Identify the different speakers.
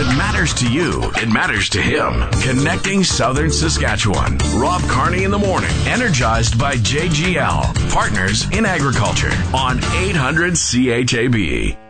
Speaker 1: it matters to you, it matters to him. Connecting Southern Saskatchewan. Rob Carney in the morning. Energized by JGL. Partners in Agriculture. On 800 CHAB.